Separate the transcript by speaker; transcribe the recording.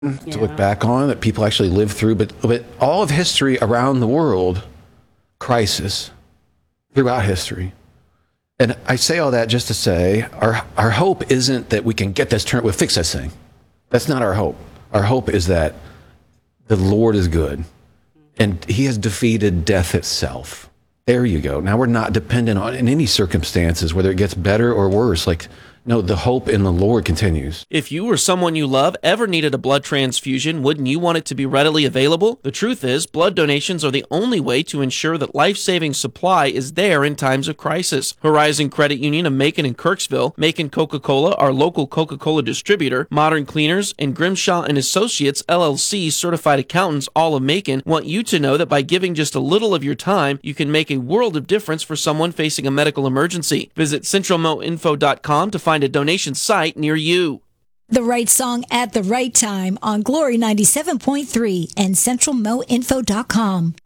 Speaker 1: to look back on that people actually lived through, but all of history around the world, crisis throughout history. And I say all that just to say our hope isn't that we can get this turned, we'll fix this thing. That's not our hope. Our hope is that the Lord is good and he has defeated death itself. There you go. Now we're not dependent on in any circumstances, whether it gets better or worse. No, the hope in the Lord continues.
Speaker 2: If you or someone you love ever needed a blood transfusion, wouldn't you want it to be readily available? The truth is, blood donations are the only way to ensure that life-saving supply is there in times of crisis. Horizon Credit Union of Macon and Kirksville, Macon Coca-Cola, our local Coca-Cola distributor, Modern Cleaners, and Grimshaw & Associates, LLC, certified accountants, all of Macon, want you to know that by giving just a little of your time, you can make a world of difference for someone facing a medical emergency. Visit centralmoinfo.com to find a donation site near you.
Speaker 3: The right song at the right time on Glory 97.3 and centralmoinfo.com.